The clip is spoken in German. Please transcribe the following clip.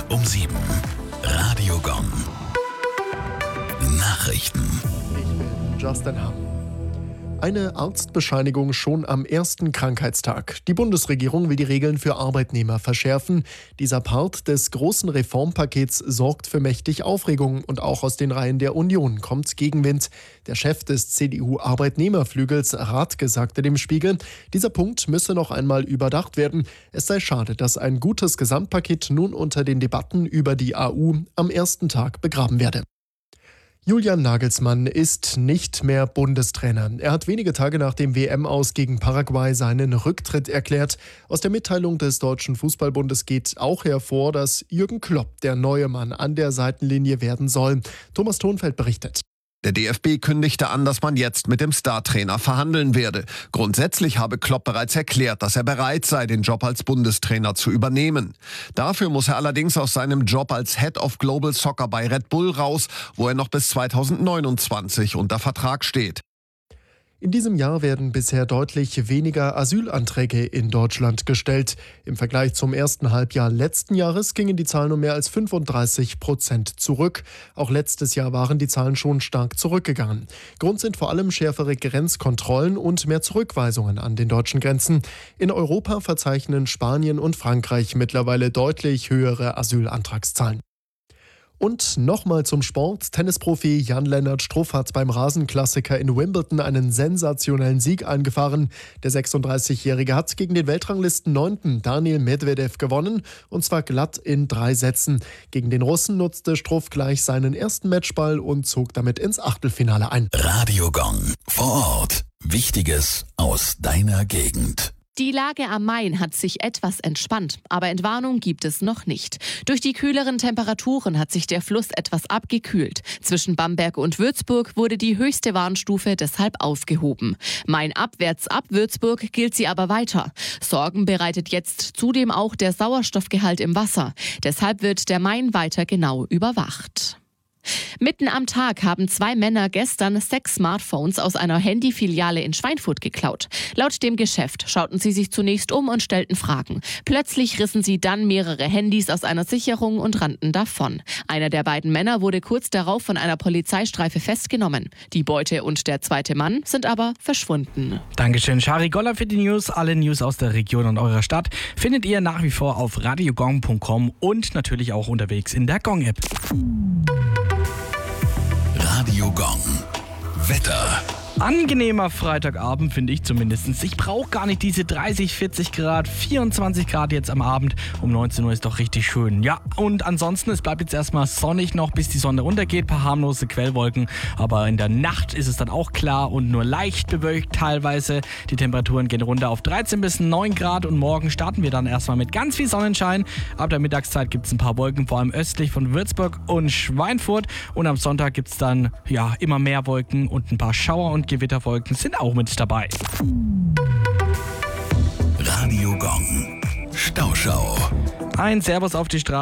um 7. Radio Gong. Nachrichten. Ich bin Justin Hamm. Eine Arztbescheinigung schon am ersten Krankheitstag. Die Bundesregierung will die Regeln für Arbeitnehmer verschärfen. Dieser Part des großen Reformpakets sorgt für mächtig Aufregung und auch aus den Reihen der Union kommt Gegenwind. Der Chef des CDU-Arbeitnehmerflügels Rathke sagte dem Spiegel, dieser Punkt müsse noch einmal überdacht werden. Es sei schade, dass ein gutes Gesamtpaket nun unter den Debatten über die AU am ersten Tag begraben werde. Julian Nagelsmann ist nicht mehr Bundestrainer. Er hat wenige Tage nach dem WM-Aus gegen Paraguay seinen Rücktritt erklärt. Aus der Mitteilung des Deutschen Fußballbundes geht auch hervor, dass Jürgen Klopp der neue Mann an der Seitenlinie werden soll. Thomas Thonfeld berichtet. Der DFB kündigte an, dass man jetzt mit dem Startrainer verhandeln werde. Grundsätzlich habe Klopp bereits erklärt, dass er bereit sei, den Job als Bundestrainer zu übernehmen. Dafür muss er allerdings aus seinem Job als Head of Global Soccer bei Red Bull raus, wo er noch bis 2029 unter Vertrag steht. In diesem Jahr werden bisher deutlich weniger Asylanträge in Deutschland gestellt. Im Vergleich zum ersten Halbjahr letzten Jahres gingen die Zahlen um mehr als 35% zurück. Auch letztes Jahr waren die Zahlen schon stark zurückgegangen. Grund sind vor allem schärfere Grenzkontrollen und mehr Zurückweisungen an den deutschen Grenzen. In Europa verzeichnen Spanien und Frankreich mittlerweile deutlich höhere Asylantragszahlen. Und nochmal zum Sport. Tennisprofi Jan-Lennart Struff hat beim Rasenklassiker in Wimbledon einen sensationellen Sieg eingefahren. Der 36-Jährige hat gegen den Weltranglisten 9. Daniil Medvedev gewonnen, und zwar glatt in 3 Sätzen. Gegen den Russen nutzte Struff gleich seinen ersten Matchball und zog damit ins Achtelfinale ein. Radio Gong. Vor Ort. Wichtiges aus deiner Gegend. Die Lage am Main hat sich etwas entspannt, aber Entwarnung gibt es noch nicht. Durch die kühleren Temperaturen hat sich der Fluss etwas abgekühlt. Zwischen Bamberg und Würzburg wurde die höchste Warnstufe deshalb aufgehoben. Mainabwärts ab Würzburg gilt sie aber weiter. Sorgen bereitet jetzt zudem auch der Sauerstoffgehalt im Wasser. Deshalb wird der Main weiter genau überwacht. Mitten am Tag haben 2 Männer gestern 6 Smartphones aus einer Handyfiliale in Schweinfurt geklaut. Laut dem Geschäft schauten sie sich zunächst um und stellten Fragen. Plötzlich rissen sie dann mehrere Handys aus einer Sicherung und rannten davon. Einer der beiden Männer wurde kurz darauf von einer Polizeistreife festgenommen. Die Beute und der zweite Mann sind aber verschwunden. Dankeschön, Shari Goller für die News. Alle News aus der Region und eurer Stadt findet ihr nach wie vor auf radiogong.com und natürlich auch unterwegs in der Gong-App. Radio Gong. Wetter. Angenehmer Freitagabend, finde ich zumindest. Ich brauche gar nicht diese 30, 40 Grad, 24 Grad jetzt am Abend. Um 19 Uhr ist doch richtig schön. Ja, und ansonsten, es bleibt jetzt erstmal sonnig noch, bis die Sonne runtergeht. Ein paar harmlose Quellwolken. Aber in der Nacht ist es dann auch klar und nur leicht bewölkt teilweise. Die Temperaturen gehen runter auf 13 bis 9 Grad. Und morgen starten wir dann erstmal mit ganz viel Sonnenschein. Ab der Mittagszeit gibt es ein paar Wolken, vor allem östlich von Würzburg und Schweinfurt. Und am Sonntag gibt es dann immer mehr Wolken und ein paar Schauer und Gewitterwolken sind auch mit dabei. Radio Gong. Stauschau. Ein Servus auf die Straße.